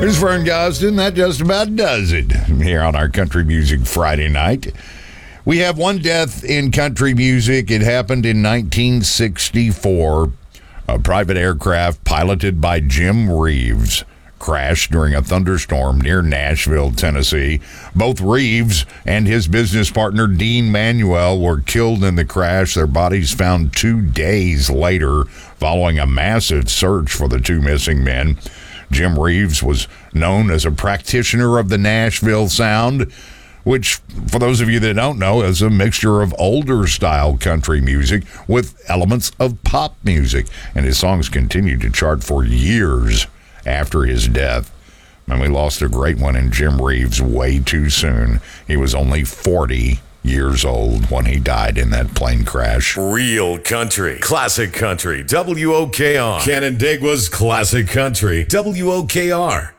There's Vern Gosden. That just about does it here on our Country Music Friday night. We have one death in country music. It happened in 1964. A private aircraft piloted by Jim Reeves crashed during a thunderstorm near Nashville, Tennessee. Both Reeves and his business partner, Dean Manuel, were killed in the crash. Their bodies found 2 days later following a massive search for the two missing men. Jim Reeves was known as a practitioner of the Nashville sound, which, for those of you that don't know, is a mixture of older style country music with elements of pop music. And his songs continued to chart for years after his death. And we lost a great one in Jim Reeves way too soon. He was only 40 years old when he died in that plane crash. Real country, classic country, WOKR. Canandaigua's classic country, WOKR.